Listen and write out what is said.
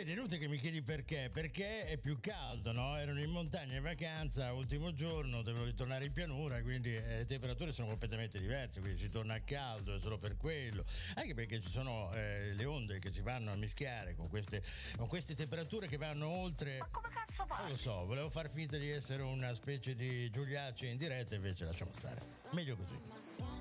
Vedi, è inutile che mi chiedi perché è più caldo, no? Erano in montagna in vacanza, ultimo giorno, devono ritornare in pianura, quindi le temperature sono completamente diverse, quindi si torna a caldo, è solo per quello. Anche perché ci sono le onde che si vanno a mischiare con queste temperature che vanno oltre. Ma come cazzo Non fai? lo so, volevo far finta di essere una specie di Giuliacci in diretta, invece lasciamo stare. Meglio così.